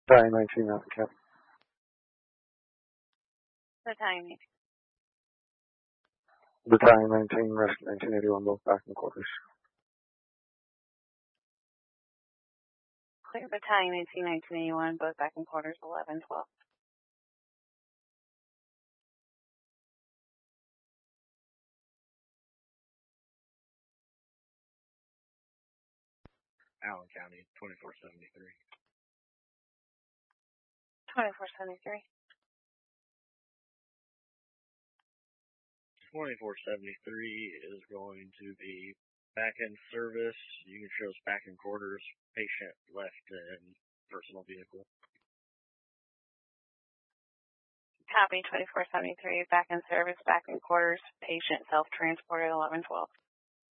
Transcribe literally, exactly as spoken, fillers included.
Battalion nineteen, Mountain Camp. Battalion nineteen. Battalion nineteen, Rescue nineteen eighty-one, both back in quarters. Clear Battalion nineteen, nineteen eighty-one, both back in quarters, eleven twelve. Allen County, twenty-four seventy-three. twenty-four seventy-three. twenty-four seventy-three is going to be back in service. You can show us back in quarters. Patient left in personal vehicle. Copy, twenty-four seventy-three, back in service, back in quarters, patient self-transported, eleven twelve.